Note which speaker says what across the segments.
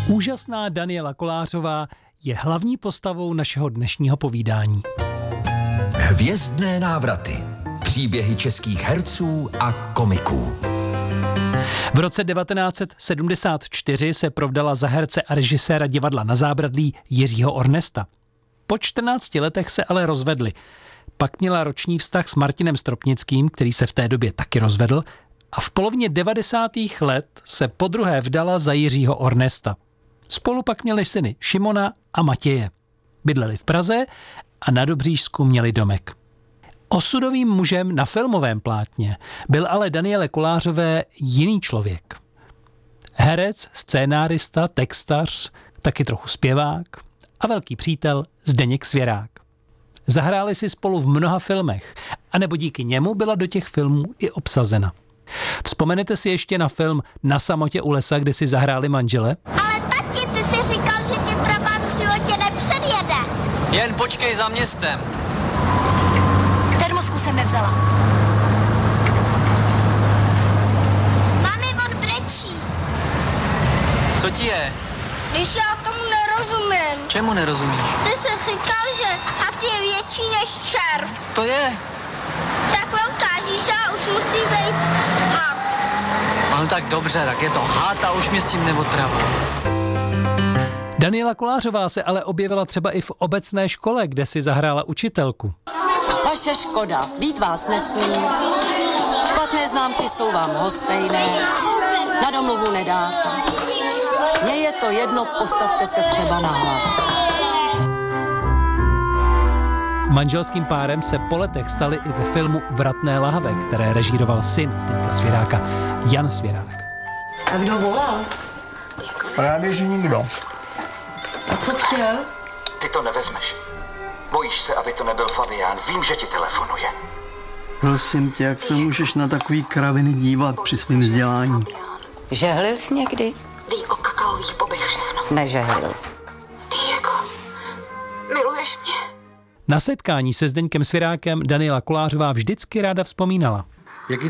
Speaker 1: Úžasná Daniela Kolářová je hlavní postavou našeho dnešního povídání.
Speaker 2: Hvězdné návraty. Příběhy českých herců a komiků.
Speaker 1: V roce 1974 se provdala za herce a režiséra divadla Na zábradlí Jiřího Ornesta. Po 14 letech se ale rozvedli. Pak měla roční vztah s Martinem Stropnickým, který se v té době taky rozvedl, a v polovině 90. let se podruhé vdala za Jiřího Ornesta. Spolu pak měli syny Šimona a Matěje. Bydleli v Praze a na Dobřížsku měli domek. Osudovým mužem na filmovém plátně byl ale Daniele Kolářové jiný člověk. Herec, scénárista, textař, taky trochu zpěvák a velký přítel Zdeněk Svěrák. Zahráli si spolu v mnoha filmech, anebo díky němu byla do těch filmů i obsazena. Vzpomenete si ještě na film Na samotě u lesa, kde si zahráli manžele?
Speaker 3: Ale tati, ty jsi říkal, že tě trabán v životě nepředjede.
Speaker 4: Jen počkej za městem.
Speaker 3: Termosku jsem nevzala. Mami, on brečí.
Speaker 4: Co ti je?
Speaker 3: Když já tomu nerozumím.
Speaker 4: Čemu nerozumíš?
Speaker 3: Ty jsi říkal, že had je větší než červ.
Speaker 4: To je.
Speaker 3: Tak velká žíža už musí být had.
Speaker 4: No tak dobře, tak je to had a už mě s tím neotravuj.
Speaker 1: Daniela Kolářová se ale objevila třeba i v obecné škole, kde si zahrála učitelku.
Speaker 5: Vaše škoda, být vás nesmí. Špatné známky jsou vám hostejné. Na domluvu nedáte. Mně je to jedno, postavte se třeba na hlavu.
Speaker 1: Manželským párem se po letech stali i ve filmu Vratné lahve, které režíroval syn Zdeňka Svěráka, Jan Svěrák.
Speaker 5: A kdo volal?
Speaker 6: Právě, že nikdo.
Speaker 5: A co chtěl?
Speaker 7: Ty to nevezmeš. Bojíš se, aby to nebyl Fabián. Vím, že ti telefonuje.
Speaker 6: Prosím tě, jak se můžeš na takový kraviny dívat při svým vzdělání?
Speaker 5: Žehlil jsi někdy?
Speaker 7: Ví o kakaových bobech všechno.
Speaker 5: Nežehlil.
Speaker 7: Diego, miluješ mě?
Speaker 1: Na setkání se Zdeňkem Svěrákem Daniela Kolářová vždycky ráda vzpomínala.
Speaker 6: Jaký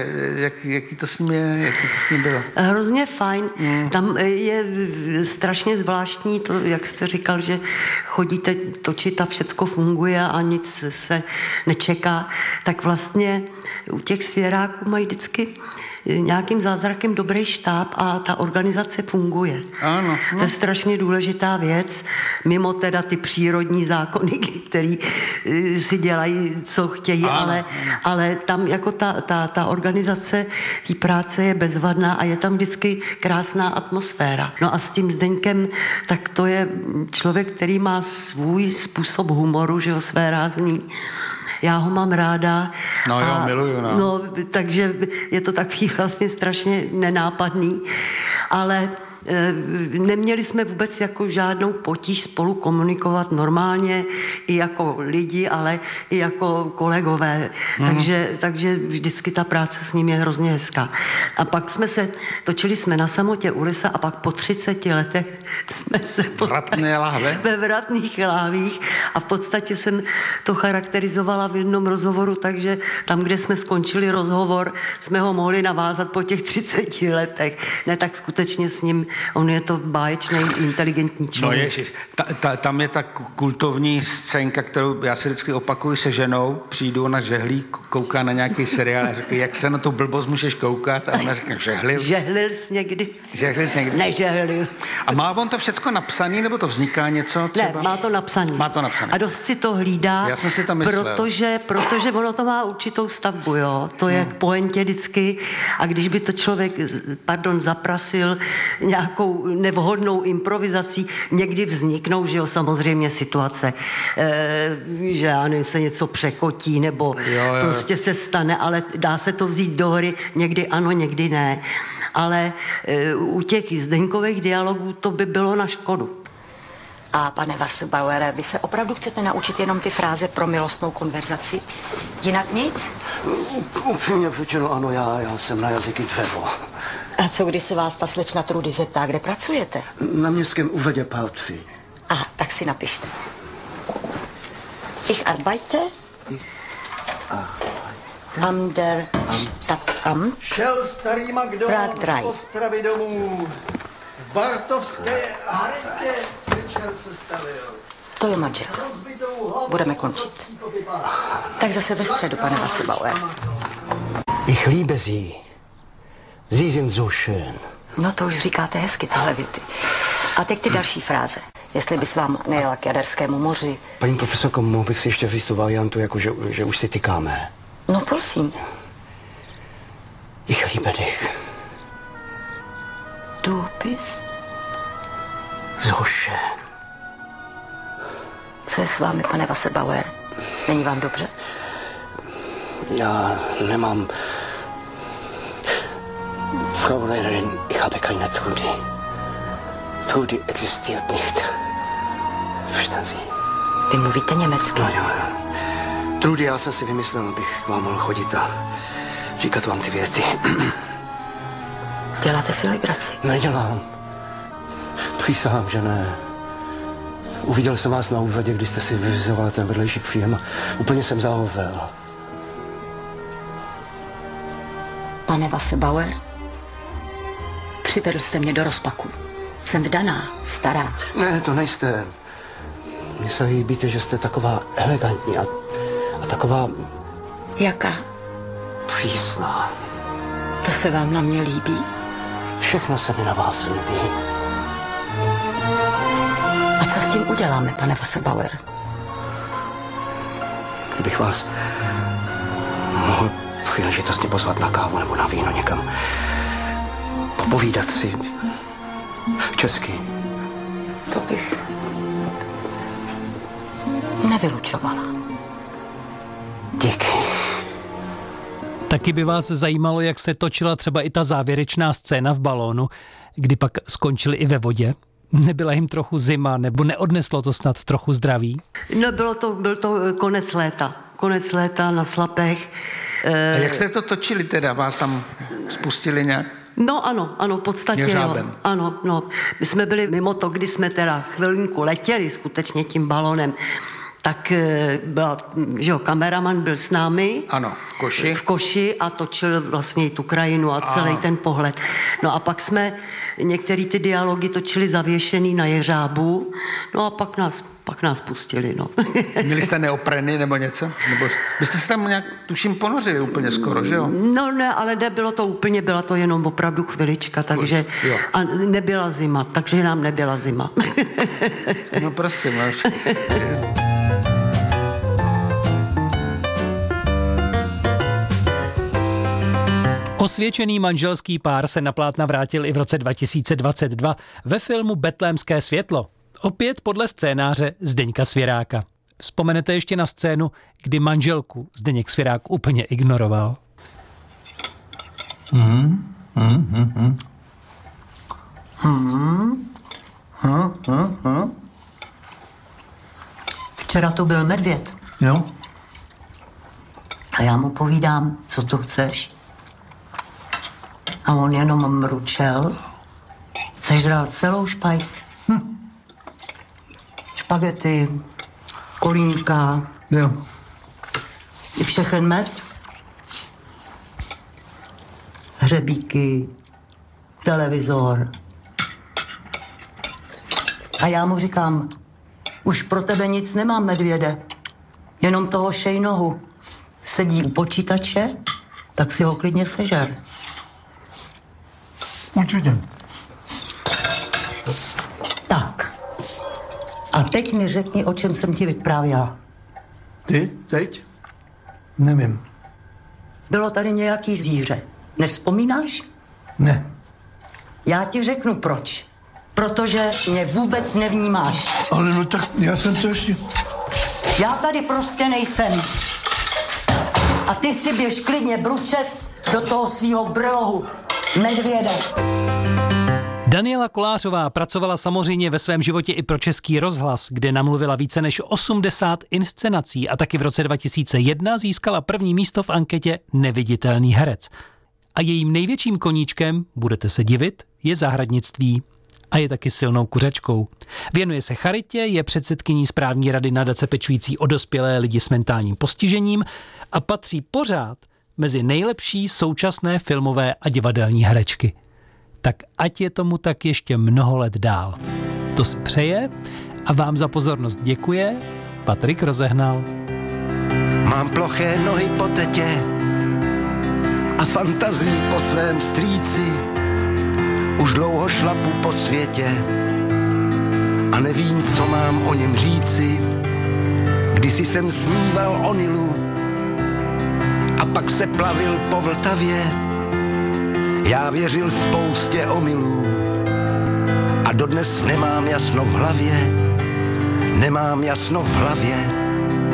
Speaker 6: to s ním bylo?
Speaker 8: Hrozně fajn. Tam je strašně zvláštní to, jak jste říkal, že chodíte točit a všecko funguje a nic se nečeká. Tak vlastně u těch Svěráků mají vždycky nějakým zázrakem dobrý štáb a ta organizace funguje.
Speaker 6: Ano.
Speaker 8: To je strašně důležitá věc, mimo teda ty přírodní zákony, který si dělají, co chtějí, ale tam jako ta organizace té práce je bezvadná a je tam vždycky krásná atmosféra. No a s tím Zdeňkem, tak to je člověk, který má svůj způsob humoru, že jo, své rázný. Já ho mám ráda.
Speaker 6: No jo, miluju.
Speaker 8: No, takže je to takový vlastně strašně nenápadný, ale neměli jsme vůbec jako žádnou potíž spolu komunikovat normálně i jako lidi, ale i jako kolegové. Takže vždycky ta práce s ním je hrozně hezká. A pak točili jsme Na samotě u lesa a pak po 30 letech jsme se
Speaker 6: Vratné lahve?
Speaker 8: Ve Vratných lahvích a v podstatě jsem to charakterizovala v jednom rozhovoru, takže tam, kde jsme skončili rozhovor, jsme ho mohli navázat po těch 30 letech. Ne, tak skutečně s ním, on je to báječný, inteligentní člověk.
Speaker 9: No ježiš, tam je ta kultovní scénka, kterou já si vždycky opakuju se ženou, přijdu, ona žehlí, kouká na nějaký seriál a řekne, jak se na tu blbost můžeš koukat? A ona řekne, žehlil.
Speaker 8: Žehlil jsi někdy?
Speaker 9: Žehlil jsi někdy?
Speaker 8: Nežehlil.
Speaker 9: A má on to všecko napsaný, nebo to vzniká něco třeba?
Speaker 8: Ne, má to napsaný.
Speaker 9: Má to napsaný.
Speaker 8: A dost si to hlídá.
Speaker 9: Já jsem si to myslel.
Speaker 8: Protože ono to má určitou stavbu, jo. To je k pointě vždycky. A když by to člověk, zaprasil nějakou nevhodnou improvizací, někdy vzniknou, že jo, samozřejmě situace, že já nevím, se něco překotí, nebo prostě se stane, ale dá se to vzít do hry, někdy ano, někdy ne. Ale u těch Zdeňkových dialogů to by bylo na škodu.
Speaker 5: A pane Wasserbauere, vy se opravdu chcete naučit jenom ty fráze pro milostnou konverzaci? Jinak nic?
Speaker 10: Upřímně řečeno, ano, já jsem na jazyky tvevo.
Speaker 5: A co když se vás ta slečna Trudy zeptá, kde pracujete?
Speaker 10: Na městském úřadě Parthy.
Speaker 5: Aha, tak si napište. Ich arbeite am der Stadtamt.
Speaker 10: Šel starý Magdon z Ostravy domů.
Speaker 6: Bartovské haritě večer se stavil.
Speaker 11: To je manžel. Budeme končit. Tak zase ve středu, pane Wasserbauer.
Speaker 10: Ich liebe sie. Sie sind so schön.
Speaker 11: No to už říkáte hezky, tahle věty. A teď ty další fráze. Jestli bys vám nejela k Jaderskému moři.
Speaker 10: Paní profesorko, mohl bych si ještě vzít tu variantu, jako že už si tykáme.
Speaker 11: No prosím.
Speaker 10: Ich liebe dich.
Speaker 11: Du bist
Speaker 10: so schön.
Speaker 11: Co je s vámi, pane Wasserbauer? Není vám dobře?
Speaker 10: Já nemám... Frau Lehrerin, ich habe keine Trudy. Trudy existiert nicht. Verstehen Sie?
Speaker 11: Vy mluvíte německy?
Speaker 10: No, jo. Trudy, já jsem si vymyslel, abych k vám mohl chodit a říkat vám ty věty.
Speaker 11: Děláte si legraci?
Speaker 10: Nedělám. Přísahám, že ne. Uviděl jsem vás na úvodě, když jste si vyvizoval ten vedlejší příjem a úplně jsem zahovel.
Speaker 11: Pane Wasserbauer, přivedl jste mě do rozpaku. Jsem vdaná, stará.
Speaker 10: Ne, to nejste. Mně se líbíte, že jste taková elegantní a taková...
Speaker 11: Jaká?
Speaker 10: Přísná.
Speaker 11: To se vám na mě líbí?
Speaker 10: Všechno se mi na vás líbí.
Speaker 11: A co s tím uděláme, pane Wasserbauer?
Speaker 10: Kdybych vás mohl příležitostně pozvat na kávu nebo na víno někam. Popovídat si česky.
Speaker 11: To bych nevylučovala.
Speaker 10: Díky.
Speaker 1: Taky by vás zajímalo, jak se točila třeba i ta závěrečná scéna v balónu, kdy pak skončili i ve vodě. Nebyla jim trochu zima, nebo neodneslo to snad trochu zdraví?
Speaker 8: No, byl to konec léta. Konec léta na Slapech.
Speaker 9: A jak jste to točili teda? Vás tam spustili nějak?
Speaker 8: No ano, v podstatě jo. Ano, no. My jsme byli mimo to, kdy jsme teda chvilinku letěli skutečně tím balonem, tak byl, že jo, kameraman byl s námi.
Speaker 9: Ano, v Koši.
Speaker 8: V Koši a točil vlastně tu krajinu a celý ten pohled. No a pak jsme některé ty dialogy točili zavěšený na jeřábu, no a pak nás pustili, no.
Speaker 9: Měli jste neopreny nebo něco? Nebo byste se tam nějak, tuším, ponořili úplně skoro, že jo?
Speaker 8: No ne, ale nebylo to úplně, byla to jenom opravdu chvilička, takže a nebyla zima, takže nám nebyla zima.
Speaker 9: No prosím.
Speaker 1: Osvědčený manželský pár se na plátna vrátil i v roce 2022 ve filmu Betlémské světlo. Opět podle scénáře Zdeňka Svěráka. Vzpomenete ještě na scénu, kdy manželku Zdeněk Svěrák úplně ignoroval?
Speaker 8: Včera to byl medvěd.
Speaker 6: Jo?
Speaker 8: A já mu povídám, co tu chceš. A on jenom mručel, sežral celou špajs. Špagety, kolínka,
Speaker 6: Jo.
Speaker 8: i všechen med. Hřebíky, televizor. A já mu říkám, už pro tebe nic nemám, medvěde, jenom toho šejnohu. Sedí u počítače, tak si ho klidně sežer.
Speaker 6: Určitě.
Speaker 8: Tak. A teď mi řekni, o čem jsem ti vyprávěla.
Speaker 6: Ty? Teď? Nevím.
Speaker 8: Bylo tady nějaký zvíře. Nevzpomínáš?
Speaker 6: Ne.
Speaker 8: Já ti řeknu proč. Protože mě vůbec nevnímáš.
Speaker 6: Ale no tak já jsem to ještě...
Speaker 8: Já tady prostě nejsem. A ty si běž klidně bručet do toho svýho brlohu. Medvěde.
Speaker 1: Daniela Kolářová pracovala samozřejmě ve svém životě i pro Český rozhlas, kde namluvila více než 80 inscenací a taky v roce 2001 získala první místo v anketě Neviditelný herec. A jejím největším koníčkem, budete se divit, je zahradnictví. A je taky silnou kuřačkou. Věnuje se charitě, je předsedkyní správní rady nadace pečující o dospělé lidi s mentálním postižením a patří pořád mezi nejlepší současné filmové a divadelní herečky. Tak ať je tomu tak ještě mnoho let dál. To si přeje a vám za pozornost děkuje Patrik Rozehnal.
Speaker 12: Mám ploché nohy po tetě a fantazii po svém strýci. Už dlouho šlapu po světě a nevím, co mám o něm říci. Kdysi jsem sníval o Nilu a pak se plavil po Vltavě. Já věřil spoustě omylů a dodnes nemám jasno v hlavě. Nemám jasno v hlavě.